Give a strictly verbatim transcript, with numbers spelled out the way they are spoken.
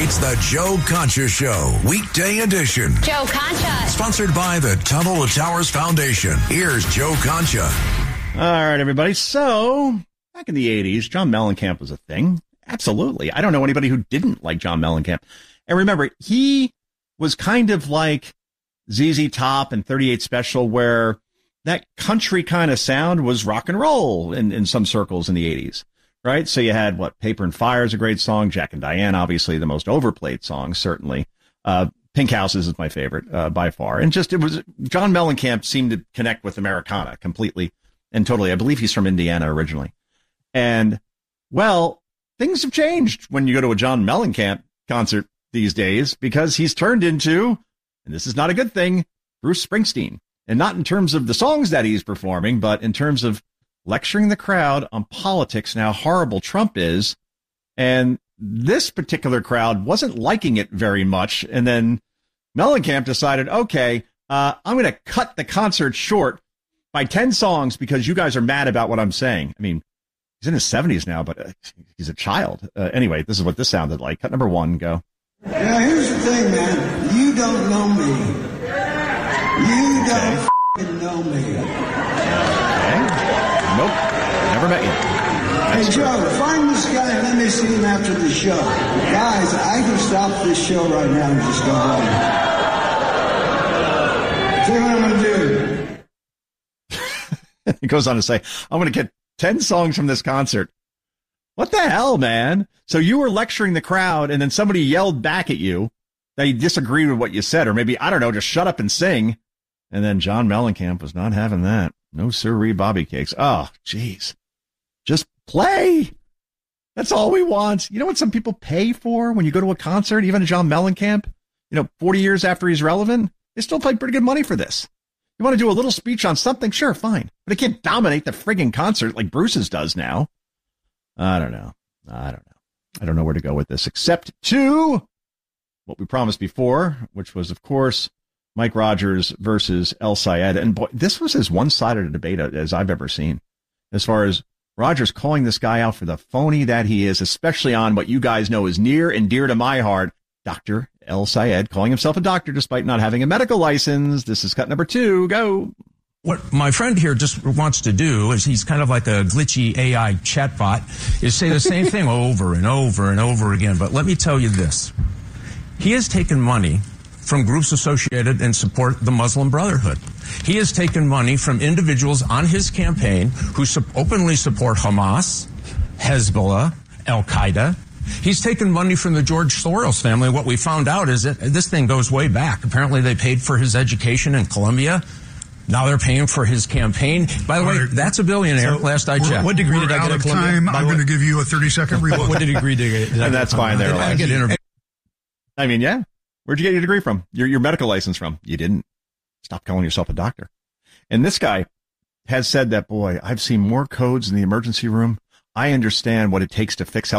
It's the Joe Concha Show, weekday edition. Joe Concha. Sponsored by the Tunnel to Towers Foundation. Here's Joe Concha. All right, everybody. So, back in the eighties, John Mellencamp was a thing. Absolutely. I don't know anybody who didn't like John Mellencamp. And remember, he was kind of like Z Z Top and thirty-eight Special, where that country kind of sound was rock and roll in, in some circles in the eighties, right? So you had, what, Paper and Fire is a great song. Jack and Diane, obviously the most overplayed song, certainly. Uh, Pink Houses is my favorite, uh, by far. And just, it was, John Mellencamp seemed to connect with Americana completely and totally. I believe he's from Indiana originally. And, well, things have changed when you go to a John Mellencamp concert these days, because he's turned into, and this is not a good thing, Bruce Springsteen. And not in terms of the songs that he's performing, but in terms of lecturing the crowd on politics and how horrible Trump is. And this particular crowd wasn't liking it very much. And then Mellencamp decided, okay, uh, I'm going to cut the concert short by ten songs because you guys are mad about what I'm saying. I mean, he's in his seventies now, but uh, he's a child. Uh, anyway, this is what this sounded like. Cut number one, go. Yeah, here's the thing, man. You don't know me. You don't okay. f***ing know me. Okay. Nope. Never met you. That's hey, Joe, true. find this guy and let me see him after the show. Guys, I can stop this show right now and just go home. Tell me what I'm going to do. He goes on to say, I'm going to get ten songs from this concert. What the hell, man? So you were lecturing the crowd and then somebody yelled back at you that he disagreed with what you said, or maybe, I don't know, just shut up and sing. And then John Mellencamp was not having that. No siree, Bobby Cakes. Oh, jeez. Just play. That's all we want. You know what some people pay for when you go to a concert, even a John Mellencamp? You know, forty years after he's relevant, they still pay pretty good money for this. You want to do a little speech on something? Sure, fine. But it can't dominate the frigging concert like Bruce's does now. I don't know. I don't know. I don't know where to go with this, except to what we promised before, which was, of course, Mike Rogers versus El Sayed. And boy, this was as one-sided a debate as I've ever seen, as far as Rogers calling this guy out for the phony that he is, especially on what you guys know is near and dear to my heart, Doctor El Sayed, calling himself a doctor despite not having a medical license. This is cut number two. Go. What my friend here just wants to do is, he's kind of like a glitchy A I chatbot, is say the same thing over and over and over again. But let me tell you this. He has taken money from groups associated and support the Muslim Brotherhood. He has taken money from individuals on his campaign who su- openly support Hamas, Hezbollah, Al-Qaeda. He's taken money from the George Soros family. What we found out is that this thing goes way back. Apparently they paid for his education in Columbia. Now they're paying for his campaign. By the way, right. That's a billionaire. So last I checked. What degree did I get at Columbia? Time. I'm going to give you a thirty second relook. What degree did I get? And that's fine there. I get interviewed. I mean, yeah. Where'd you get your degree from? Your your medical license from? You didn't. Stop calling yourself a doctor. And this guy has said that, boy, I've seen more codes in the emergency room. I understand what it takes to fix health.